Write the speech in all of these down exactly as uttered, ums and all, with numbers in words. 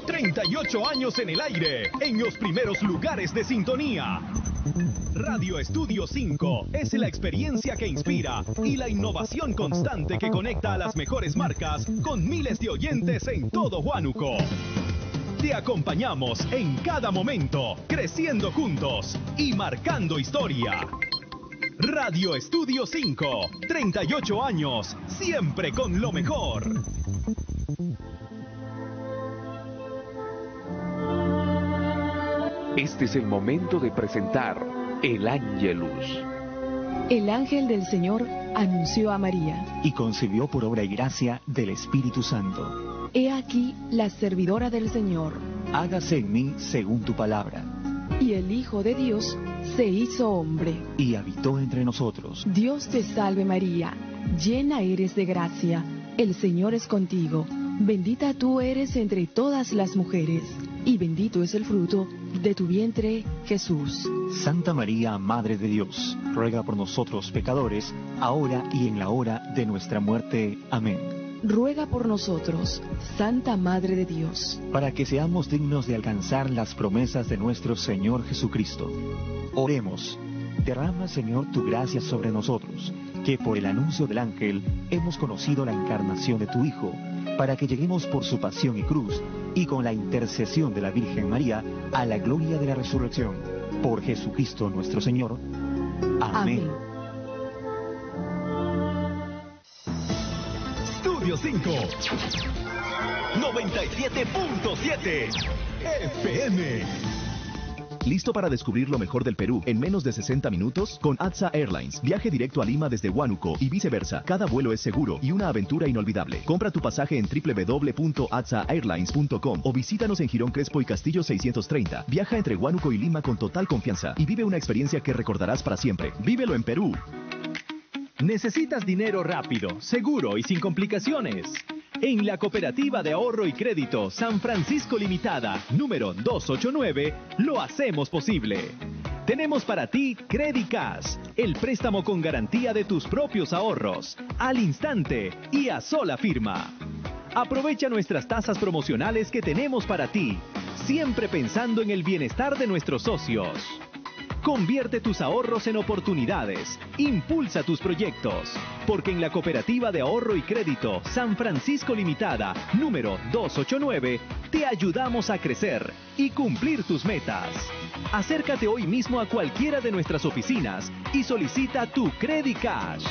treinta y ocho años en el aire, en los primeros lugares de sintonía. Radio Estudio cinco es la experiencia que inspira y la innovación constante que conecta a las mejores marcas con miles de oyentes en todo Huánuco. Te acompañamos en cada momento, creciendo juntos y marcando historia. Radio Estudio cinco, treinta y ocho años, siempre con lo mejor. Este es el momento de presentar el Ángelus. El ángel del Señor anunció a María. Y concibió por obra y gracia del Espíritu Santo. He aquí la servidora del Señor. Hágase en mí según tu palabra. Y el Hijo de Dios se hizo hombre. Y habitó entre nosotros. Dios te salve María, llena eres de gracia. El Señor es contigo. Bendita tú eres entre todas las mujeres. Y bendito es el fruto de tu vientre, Jesús. Santa María, Madre de Dios, ruega por nosotros pecadores, ahora y en la hora de nuestra muerte. Amén. Ruega por nosotros, Santa Madre de Dios, para que seamos dignos de alcanzar las promesas de nuestro Señor Jesucristo. Oremos. Derrama, Señor, tu gracia sobre nosotros, que por el anuncio del ángel hemos conocido la encarnación de tu Hijo, para que lleguemos por su pasión y cruz, y con la intercesión de la Virgen María, a la gloria de la resurrección. Por Jesucristo nuestro Señor. Amén. Amén. Estudio cinco, noventa y siete punto siete F M. ¿Listo para descubrir lo mejor del Perú en menos de sesenta minutos? Con A T S A Airlines. Viaje directo a Lima desde Huánuco y viceversa. Cada vuelo es seguro y una aventura inolvidable. Compra tu pasaje en doble u doble u doble u punto a t s a airlines punto com o visítanos en Girón Crespo y Castillo seiscientos treinta. Viaja entre Huánuco y Lima con total confianza y vive una experiencia que recordarás para siempre. ¡Vívelo en Perú! ¿Necesitas dinero rápido, seguro y sin complicaciones? En la Cooperativa de Ahorro y Crédito San Francisco Limitada, número doscientos ochenta y nueve, lo hacemos posible. Tenemos para ti Credicash, el préstamo con garantía de tus propios ahorros, al instante y a sola firma. Aprovecha nuestras tasas promocionales que tenemos para ti, siempre pensando en el bienestar de nuestros socios. Convierte tus ahorros en oportunidades. Impulsa tus proyectos. Porque en la Cooperativa de Ahorro y Crédito San Francisco Limitada, número doscientos ochenta y nueve, te ayudamos a crecer y cumplir tus metas. Acércate hoy mismo a cualquiera de nuestras oficinas y solicita tu Credicash.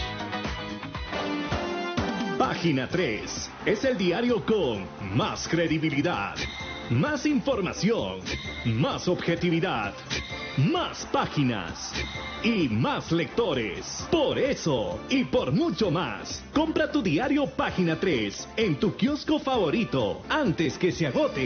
Página tres es el diario con más credibilidad, más información, más objetividad, más páginas y más lectores. Por eso y por mucho más, compra tu diario Página tres en tu kiosco favorito antes que se agote.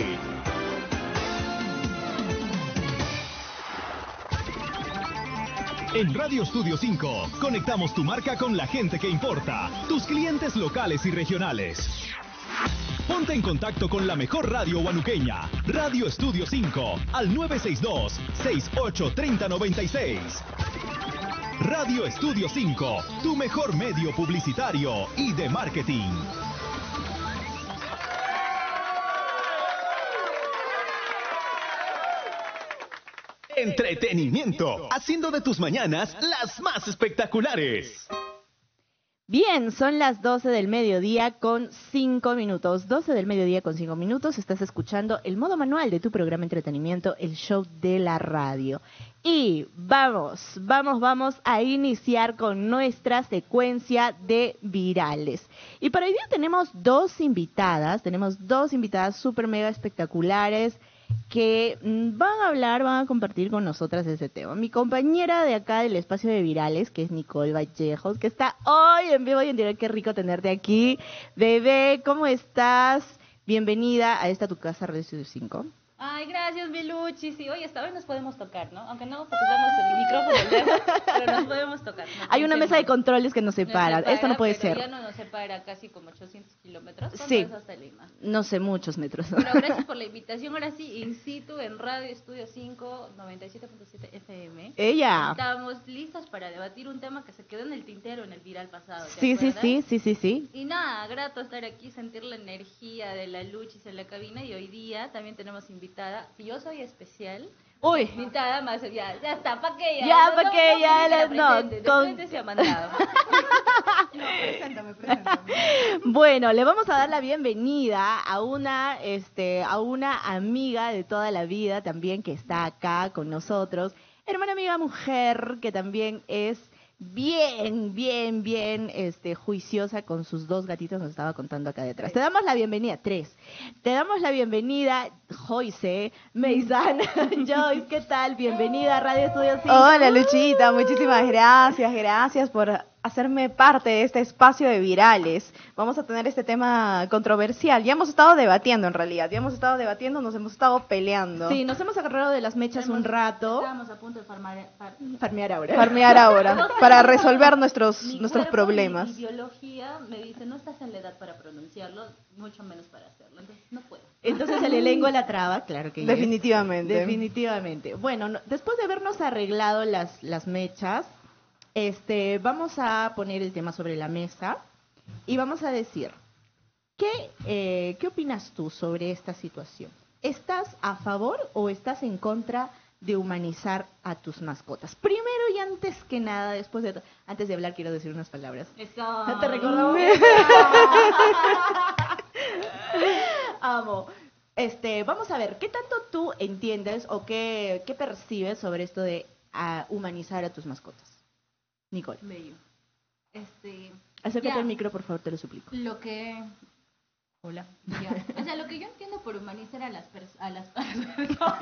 En Radio Estudio cinco, conectamos tu marca con la gente que importa, tus clientes locales y regionales. Ponte en contacto con la mejor radio huanuqueña, Radio Estudio cinco, al nueve seis dos, seis ocho tres cero nueve seis. Radio Estudio cinco, tu mejor medio publicitario y de marketing. Entretenimiento, haciendo de tus mañanas las más espectaculares. Bien, son las doce del mediodía con cinco minutos. doce del mediodía con cinco minutos. Estás escuchando el modo manual de tu programa Entretenimiento, el show de la radio. Y vamos, vamos, vamos a iniciar con nuestra secuencia de virales. Y para hoy día tenemos dos invitadas, tenemos dos invitadas súper mega espectaculares que van a hablar, van a compartir con nosotras ese tema. Mi compañera de acá del espacio de virales, que es Nicole Vallejos, que está hoy en vivo y en directo. Qué rico tenerte aquí. Bebé, ¿cómo estás? Bienvenida a esta tu casa, Radio Estudio cinco. Ay, gracias, mi Luchi. Sí, oye, esta vez nos podemos tocar, ¿no? Aunque no, porque usamos el micrófono lejos, pero nos podemos tocar. No Hay una mesa de control controles que nos separa. Esto no puede ser. Ya no nos separa casi como ochocientos kilómetros. ¿Cuánto Sí. es hasta Lima? No sé, muchos metros. Pero gracias por la invitación. Ahora sí, in situ, en Radio Estudio cinco, noventa y siete punto siete F M. Ella. Estamos listas para debatir un tema que se quedó en el tintero en el viral pasado. ¿te Sí, sí, acuerdas? sí, sí, sí, sí. Y nada, grato estar aquí, sentir la energía de la Luchis en la cabina. Y hoy día también tenemos invitada. Si yo soy especial, Uy. invitada más, ya, ya está, ¿para qué ya? Ya, No, ¿pa' no, qué no, ya? que la No, presente, de con- frente se ha mandado. Preséntame, preséntame. Bueno, le vamos a dar la bienvenida a una, este, a una amiga de toda la vida también que está acá con nosotros, hermana amiga mujer que también es bien, bien, bien, este, juiciosa con sus dos gatitos, nos estaba contando acá detrás. Te damos la bienvenida, tres. Te damos la bienvenida, Joyce, Meizana, Joyce, ¿qué tal? Bienvenida a Radio Estudio cinco. Hola Luchita, muchísimas gracias, gracias por hacerme parte de este espacio de virales. Vamos a tener este tema controversial. Ya hemos estado debatiendo en realidad, ya hemos estado debatiendo, nos hemos estado peleando. Sí, nos hemos agarrado de las mechas un rato. Estábamos a punto de farmar, far- Farmear ahora. Farmear ahora, para resolver nuestros, Mi nuestros cuerpo, problemas. Mi biología me dice, no estás en la edad para pronunciarlo, mucho menos para hacerlo. Entonces, no puedo. Entonces se le lengua la traba, claro que yes. Definitivamente. Definitivamente. Bueno, no- después de habernos arreglado las, las mechas, este, vamos a poner el tema sobre la mesa y vamos a decir, ¿qué, eh, ¿qué opinas tú sobre esta situación? ¿Estás a favor o estás en contra de humanizar a tus mascotas? Primero y antes que nada, después de to- antes de hablar quiero decir unas palabras. Eso. ¿No te recordamos? Amo. Este, vamos a ver, ¿qué tanto tú entiendes o qué, qué percibes sobre esto de ah, humanizar a tus mascotas? Nicole, Bello. Este, acércate ya, al micro, por favor, te lo suplico. Lo que... Hola. Ya. O sea, lo que yo entiendo por humanizar a las personas... A las personas...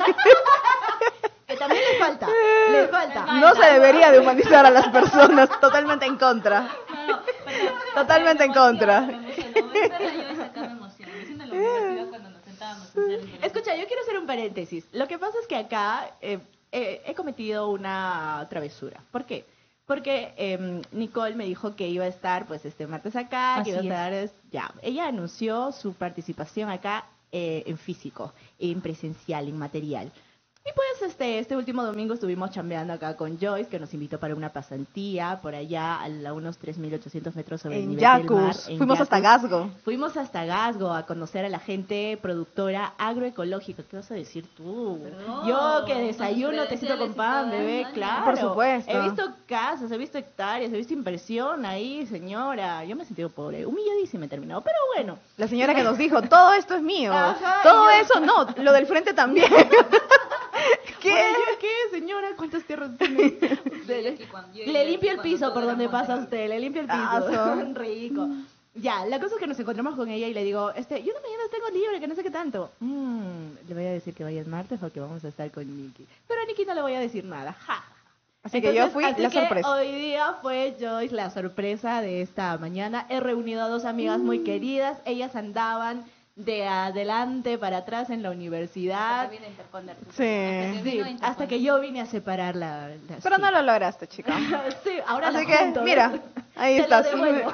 Que también le falta, le falta. No se debería de humanizar a las personas, totalmente en contra. No, no, perdón. Totalmente Me en contra. emociona, me emociona. Voy a estar yo y acá me emociona. Me siento en la universidad cuando nos sentábamos a hacer el Escucha, yo quiero hacer un paréntesis. Lo que pasa es que acá eh, eh, he cometido una travesura. ¿Por qué? Porque eh, Nicole me dijo que iba a estar pues este martes acá, que iba a Así es. estar es- ya. Ella anunció su participación acá eh, en físico, en presencial, en material. Y pues este este último domingo estuvimos chambeando acá con Joyce, que nos invitó para una pasantía por allá a, la- unos tres mil ochocientos metros sobre el En nivel del mar. Yacus, en fuimos hasta Yacus. Gasgo. Fuimos hasta Gasgo a conocer a la gente productora agroecológica. ¿Qué vas a decir tú? Perdón, Yo que con desayuno, sus tecito con credenciales y pan, todo, bebé, ¿no? claro. Por supuesto. He visto casas, he visto hectáreas, he visto inversión ahí, señora. Yo me he sentido pobre, humilladísima he terminado, pero bueno. La señora que nos dijo, todo esto es mío. Ajá, Todo y yo- eso, no, lo del frente también. ¿Qué? Oye, ¿qué, señora? ¿Cuántas tierras tiene usted? aquí cuando- yo- Le yo limpia el aquí piso cuando por todo donde era pasa monte. usted, le limpia el piso. Ah, son. Rico. Ya, la cosa es que nos encontramos con ella y le digo, este, yo no mañana tengo libre, que no sé qué tanto. Mm, le voy a decir que vaya el martes porque vamos a estar con Nikki. Pero a Nikki no le voy a decir nada. Ja. Así que yo fui así la que sorpresa. Hoy día fue Joyce la sorpresa de esta mañana. He reunido a dos amigas muy Mm. queridas. Ellas andaban de adelante para atrás en la universidad. Hasta que vine a interponer. Sí. Hasta que Sí, vino a interponer. hasta que yo vine a separar la... la- Pero sí. no lo lograste, chica. Sí, ahora Así la que, junto, ¿ves? mira, ahí Te estás. Lo devuelvo.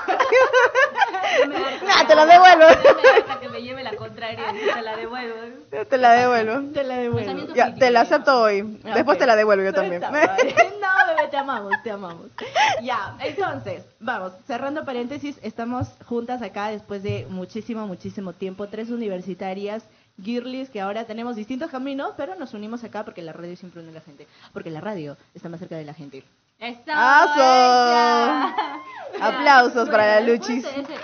Nah, te lo devuelvo. Hasta que me lleve la contraria, te la devuelvo. Te la devuelvo. Te la devuelvo. Pensamiento Ya, te la acepto hoy. Ah, Después ok. te la devuelvo yo también. Puta madre. No, bebé, te amamos, te amamos. Ya, entonces, vamos, cerrando paréntesis, estamos juntas acá después de muchísimo, muchísimo tiempo, tres universitarias, girlies, que ahora tenemos distintos caminos, pero nos unimos acá porque la radio siempre une a la gente, porque la radio está más cerca de la gente. ¡Eso! ¡Aso! hecha! Aplausos para la después Luchis. de ese-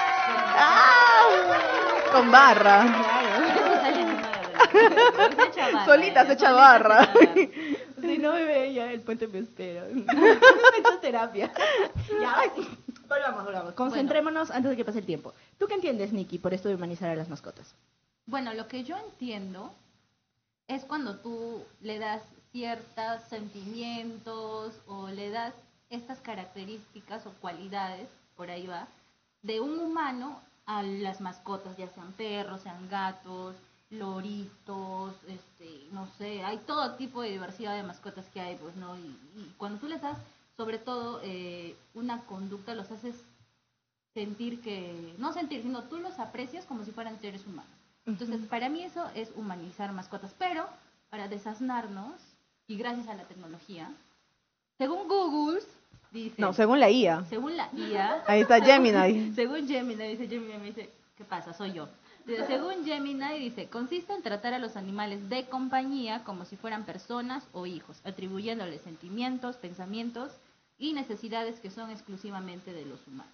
¡Ah! Con barra. Eso sale encima de la- se echa barra, Solita ella, se echa solita barra. se echa barra. Si no, bebé, ya el puente me espera. Esto es terapia. Ya, volvamos, volvamos. Concentrémonos antes de que pase el tiempo. ¿Tú qué entiendes, Nikki, por esto de humanizar a las mascotas? Bueno, lo que yo entiendo es cuando tú le das ciertos sentimientos o le das estas características o cualidades, por ahí va, de un humano a las mascotas, ya sean perros, sean gatos, loritos, este, no sé, hay todo tipo de diversidad de mascotas que hay, pues, ¿no? Y, y cuando tú les das, sobre todo, eh, una conducta, los haces sentir que, no sentir, sino tú los aprecias como si fueran seres humanos. Entonces, uh-huh. para mí eso es humanizar mascotas, pero para desasnarnos, y gracias a la tecnología, según Google, dice... No, según la I A. Según la I A... Ahí está Gemini. Según Gemini, dice Gemini, me dice, ¿qué pasa? Soy yo. Según Gemini, dice, consiste en tratar a los animales de compañía como si fueran personas o hijos, atribuyéndoles sentimientos, pensamientos y necesidades que son exclusivamente de los humanos.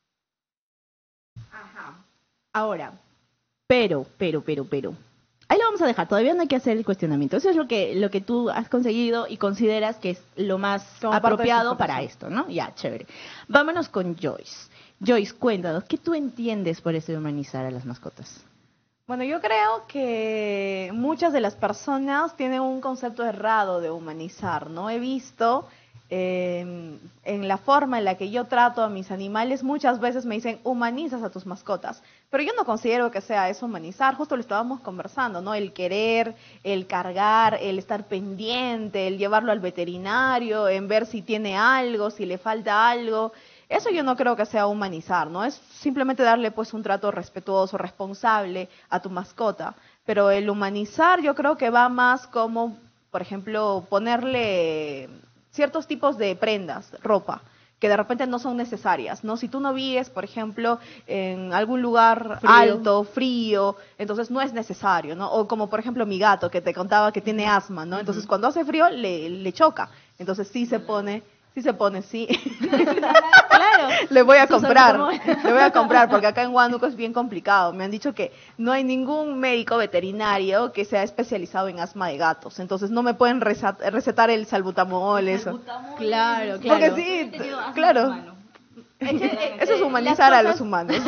Ajá. Ahora, pero, pero, pero, pero. Ahí lo vamos a dejar, todavía no hay que hacer el cuestionamiento. Eso es lo que lo que tú has conseguido y consideras que es lo más Como apropiado para esto, ¿no? Ya, chévere. Vámonos con Joyce. Joyce, cuéntanos, ¿qué tú entiendes por eso de humanizar a las mascotas? Bueno, yo creo que muchas de las personas tienen un concepto errado de humanizar, ¿no? He visto eh, en la forma en la que yo trato a mis animales, muchas veces me dicen, humanizas a tus mascotas. Pero yo no considero que sea eso humanizar, justo lo estábamos conversando, ¿no? El querer, el cargar, el estar pendiente, el llevarlo al veterinario, en ver si tiene algo, si le falta algo. Eso yo no creo que sea humanizar, ¿no? Es simplemente darle pues un trato respetuoso, responsable a tu mascota. Pero el humanizar yo creo que va más como, por ejemplo, ponerle ciertos tipos de prendas, ropa, que de repente no son necesarias, ¿no? Si tú no vives, por ejemplo, en algún lugar frío. alto, frío, entonces no es necesario, ¿no? O como, por ejemplo, mi gato, que te contaba que tiene asma, ¿no? Entonces, uh-huh. cuando hace frío, le, le choca. Entonces, sí se pone... Sí se pone, sí. Claro. Le voy a comprar, le voy a comprar, porque acá en Huánuco es bien complicado. Me han dicho que no hay ningún médico veterinario que sea especializado en asma de gatos. Entonces no me pueden recetar el salbutamol, el eso. Salbutamol, claro, claro. Porque sí, claro. Eso es humanizar cosas... a los humanos.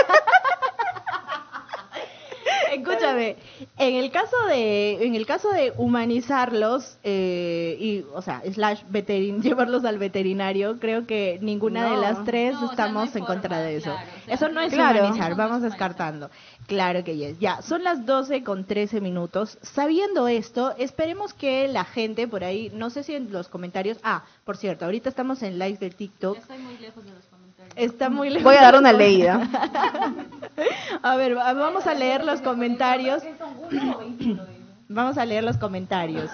Escúchame, en el caso de, en el caso de humanizarlos eh, y, o sea, slash veterin, llevarlos al veterinario, creo que ninguna no, de las tres no, estamos o sea, no en contra forma, de eso. Claro, o sea, eso no es claro. humanizar, vamos descartando. Claro que yes. Ya, son las doce con trece minutos. Sabiendo esto, esperemos que la gente por ahí, no sé si en los comentarios, ah, por cierto, ahorita estamos en live de TikTok. Ya estoy muy lejos de los comentarios. Está muy lejos. Voy a dar una leída. A ver, vamos a leer los comentarios. Vamos a leer los comentarios.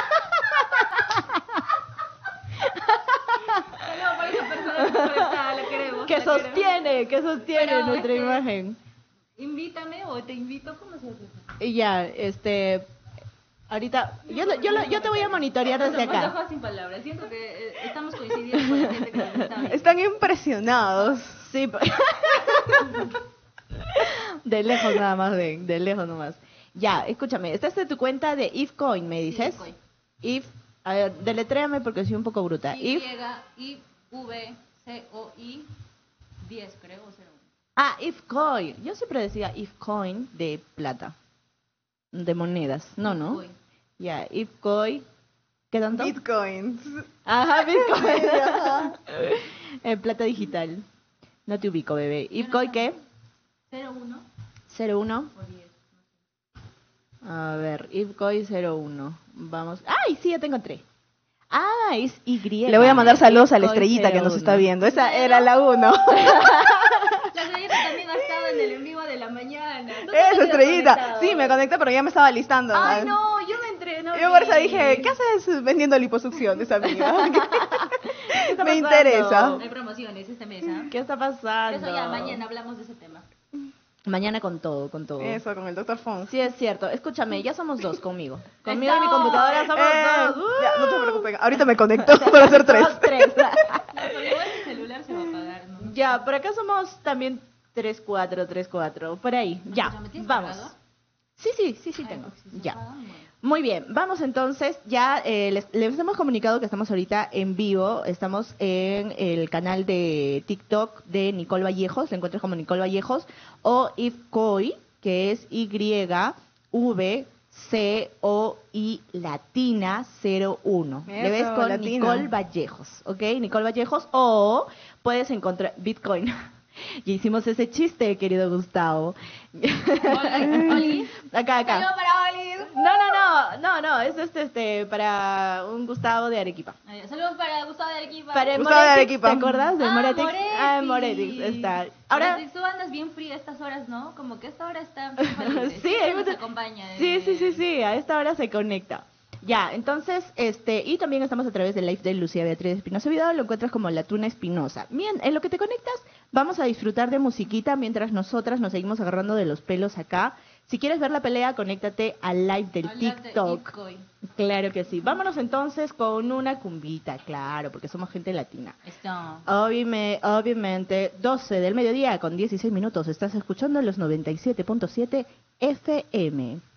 Que sostiene, que sostiene nuestra imagen. Invítame o te invito, ¿cómo se hace? Y ya, este... Ahorita, yo, yo, yo, yo te voy a monitorear desde acá. Nos dejo sin palabras. Siento que eh, estamos coincidiendo con la gente que nos está viendo. Están impresionados. Sí. De lejos nada más, ven, de lejos nomás. Ya, escúchame, esta es de tu cuenta de Ifcoin, me dices. Sí, If, a ver, deletréame porque soy un poco bruta. Y, If, I, V, C, O, I, diez creo, o cero uno. Ah, Ifcoin. Yo siempre decía Ifcoin de plata, de monedas. No, no. Bitcoin. Ya, Ifcoin. ¿Qué tanto? Bitcoins. Ajá, Bitcoin. Ajá. En plata digital. No te ubico, bebé. ¿Ifcoin no qué? cero uno. cero uno. O diez. A ver, Ifcoin cero uno. Vamos. ¡Ay, sí, ya te encontré! Ah, es Y. Le voy a mandar saludos a la estrellita cero uno. Que nos está viendo. Esa era la uno. La estrellita también ha estado en el en vivo de la mañana. Esa estrellita. Sí, me conecté, pero ya me estaba listando. Ay, no, yo me entré. No yo por eso dije, ¿qué haces vendiendo liposucciones, amiga? Me interesa. Hay promociones este mes, ¿eh? ¿Qué está pasando? Eso ya, mañana hablamos de ese tema. Mañana con todo, con todo. Eso, con el doctor Fons. Sí, es cierto. Escúchame, ya somos dos conmigo. Conmigo y mi computadora somos eh, dos. Uh. Ya, no te preocupes. Ahorita me conecto para hacer tres. tres. No, pero igual mi celular se va a apagar, ¿no? Ya, por acá somos también tres, cuatro, tres, cuatro. Por ahí. Ya, vamos. Cargado? Sí, sí, sí, sí, Ay, tengo. Si ya. Apaga, muy bien, vamos entonces, ya eh, les, les hemos comunicado que estamos ahorita en vivo, estamos en el canal de TikTok de Nicole Vallejos, lo encuentras como Nicole Vallejos, o Ifcoin, que es Y V C O I latina cero uno. Eso, Le ves con latina. Nicole Vallejos, ¿ok? Nicole Vallejos, o puedes encontrar Bitcoin. Ya hicimos ese chiste, querido Gustavo. Oli, Oli. Acá, acá. Saludos para Oli. No, no, no, no, no, es este, este, para un Gustavo de Arequipa. Ay, saludos para Gustavo de Arequipa. Para el Gustavo de Moretix, Arequipa. ¿te acuerdas de Ah, Moretix? Moretix. Ah, Moretix, está. Ahora, Moretix, tú andas bien fría a estas horas, ¿no? Como que a esta hora está libre. sí, hay nos mucha- acompaña. sí, de- sí, sí, sí, a esta hora se conecta. Ya, entonces, este, y también estamos a través del live de Lucía Beatriz Espinosa Video, lo encuentras como La Tuna Espinosa. Bien, en lo que te conectas, vamos a disfrutar de musiquita mientras nosotras nos seguimos agarrando de los pelos acá. Si quieres ver la pelea, conéctate al live del Hablar de TikTok. Bitcoin. Claro que sí. Vámonos entonces con una cumbita, claro, porque somos gente latina. Esto. Obviamente, obviamente, doce del mediodía con dieciséis minutos, estás escuchando los noventa y siete punto siete F M.